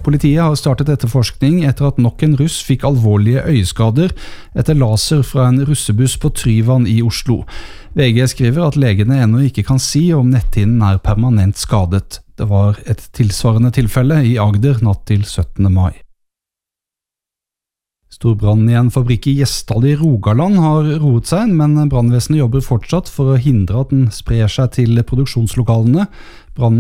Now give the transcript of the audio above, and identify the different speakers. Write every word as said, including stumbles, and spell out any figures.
Speaker 1: Politiet har startet etterforskning etter at nok en russ fikk alvorlige øyeskader etter laser fra en russebuss på Tryvann i Oslo. V G skriver at legene ennå ikke kan si om netthinnen er permanent skadet. Det var et tilsvarende tilfelle i Agder natt til syttende mai. Storbrannen i en fabrikk i Gjesdal i Rogaland har roet seg, men brannvesenet jobber fortsatt for å hindre at den sprer seg til produksjonslokalene. Brannen